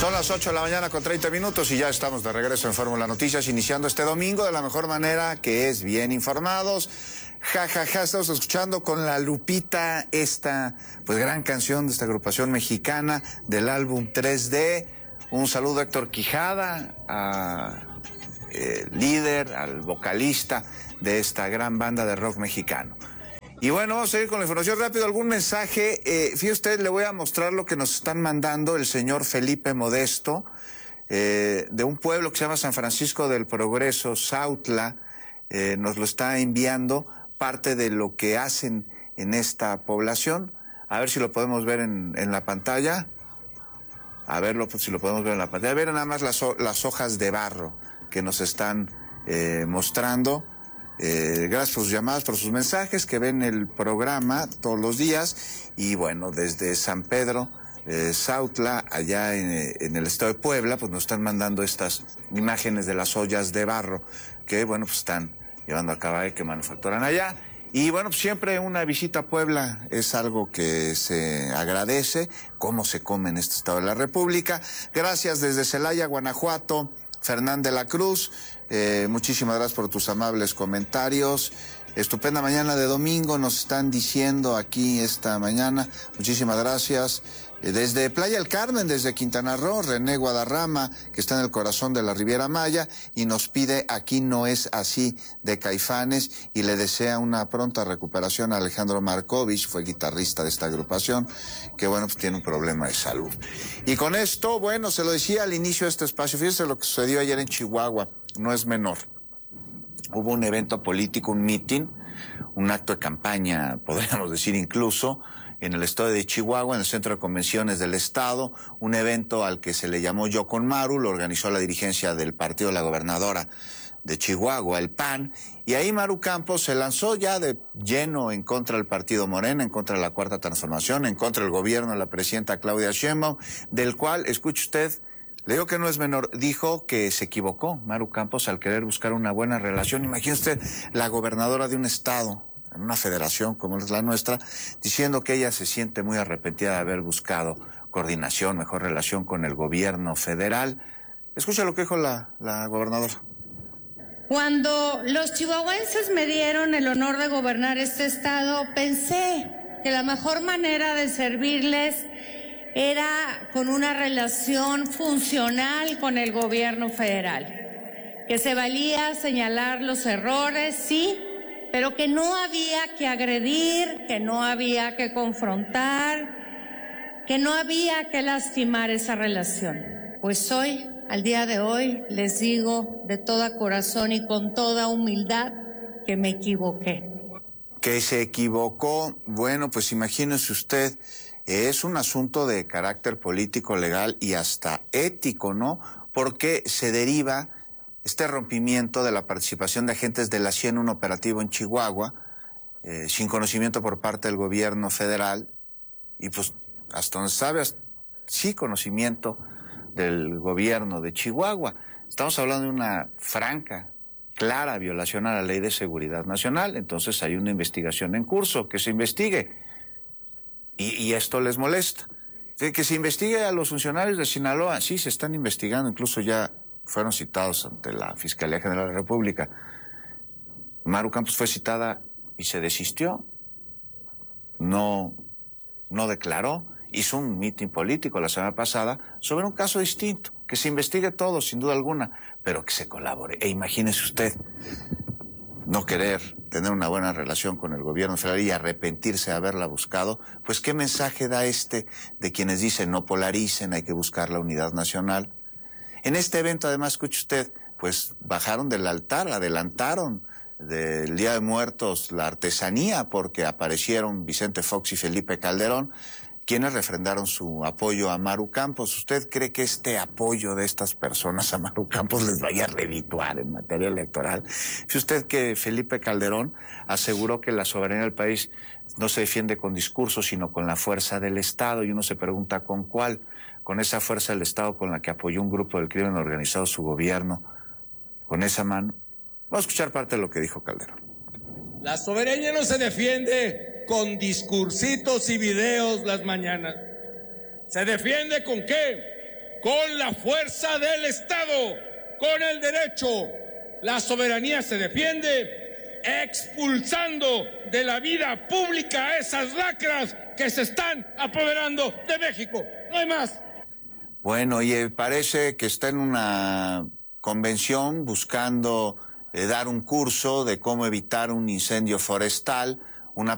Son las 8 de la mañana con 30 minutos y ya estamos de regreso en Fórmula Noticias, iniciando este domingo de la mejor manera, que es bien informados. Estamos escuchando con la Lupita esta pues gran canción de esta agrupación mexicana del álbum 3D. Un saludo a Héctor Quijada, líder, al vocalista de esta gran banda de rock mexicano. Y bueno, vamos a ir con la información rápido. ¿Algún mensaje? Fíjese usted, le voy a mostrar lo que nos están mandando el señor Felipe Modesto, de un pueblo que se llama San Francisco del Progreso, Sautla. Nos lo está enviando parte de lo que hacen en esta población. A ver si lo podemos ver en la pantalla. A verlo, pues, si lo podemos ver en la pantalla. A ver nada más las hojas de barro que nos están mostrando. Gracias por sus llamadas, por sus mensajes, que ven el programa todos los días. Y bueno, desde San Pedro, Sautla, allá en el estado de Puebla, pues nos están mandando estas imágenes de las ollas de barro que, bueno, pues están llevando a cabo que manufacturan allá. Y bueno, pues siempre una visita a Puebla es algo que se agradece, cómo se come en este estado de la República. Gracias desde Celaya, Guanajuato, Fernán de la Cruz. Muchísimas gracias por tus amables comentarios. Estupenda mañana de domingo, nos están diciendo aquí esta mañana. Muchísimas gracias. Desde Playa del Carmen, desde Quintana Roo, René Guadarrama, que está en el corazón de la Riviera Maya, y nos pide Aquí no es así, de Caifanes, y le desea una pronta recuperación a Alejandro Markovich, fue guitarrista de esta agrupación, que bueno, pues tiene un problema de salud. Y con esto, bueno, se lo decía al inicio de este espacio, fíjese lo que sucedió ayer en Chihuahua, no es menor. Hubo un evento político, un meeting, un acto de campaña, podríamos decir incluso, en el estado de Chihuahua, en el Centro de Convenciones del Estado, un evento al que se le llamó Yo con Maru, lo organizó la dirigencia del partido de la gobernadora de Chihuahua, el PAN, y ahí Maru Campos se lanzó ya de lleno en contra del partido Morena, en contra de la Cuarta Transformación, en contra del gobierno de la presidenta Claudia Sheinbaum, del cual, escuche usted, le digo que no es menor, dijo que se equivocó Maru Campos al querer buscar una buena relación. Imagine usted, la gobernadora de un estado, en una federación como es la nuestra, diciendo que ella se siente muy arrepentida de haber buscado coordinación, mejor relación con el gobierno federal. Escucha lo que dijo la gobernadora. Cuando los chihuahuenses me dieron el honor de gobernar este estado, pensé que la mejor manera de servirles era con una relación funcional con el gobierno federal, que se valía señalar los errores, sí, pero que no había que agredir, que no había que confrontar, que no había que lastimar esa relación. Pues hoy, al día de hoy, les digo de todo corazón y con toda humildad que me equivoqué. Que se equivocó, bueno, pues imagínese usted, es un asunto de carácter político, legal y hasta ético, ¿no? Porque se deriva este rompimiento de la participación de agentes de la CIA en un operativo en Chihuahua, sin conocimiento por parte del gobierno federal, y pues hasta donde sabe, sí conocimiento del gobierno de Chihuahua. Estamos hablando de una franca, clara violación a la Ley de Seguridad Nacional, entonces hay una investigación en curso, que se investigue, y esto les molesta. Que se investigue a los funcionarios de Sinaloa, sí, se están investigando, incluso ya fueron citados ante la Fiscalía General de la República. Maru Campos fue citada y se desistió. No declaró. Hizo un mitin político la semana pasada sobre un caso distinto. Que se investigue todo, sin duda alguna, pero que se colabore. E imagínese usted no querer tener una buena relación con el gobierno federal y arrepentirse de haberla buscado. Pues qué mensaje da de quienes dicen no polaricen, hay que buscar la unidad nacional. En este evento, además, escuche usted, pues bajaron del altar, adelantaron del Día de Muertos la artesanía, porque aparecieron Vicente Fox y Felipe Calderón, quienes refrendaron su apoyo a Maru Campos. ¿Usted cree que este apoyo de estas personas a Maru Campos les vaya a redituar en materia electoral? Fíjese usted que Felipe Calderón aseguró que la soberanía del país no se defiende con discursos, sino con la fuerza del Estado, y uno se pregunta ¿con cuál? Con esa fuerza del Estado con la que apoyó un grupo del crimen organizado su gobierno, con esa mano. Vamos a escuchar parte de lo que dijo Calderón. La soberanía no se defiende con discursitos y videos las mañanas. ¿Se defiende con qué? con la fuerza del Estado, con el derecho. La soberanía se defiende expulsando de la vida pública a esas lacras que se están apoderando de México. No hay más. Bueno, y parece que está en una convención buscando dar un curso de cómo evitar un incendio forestal.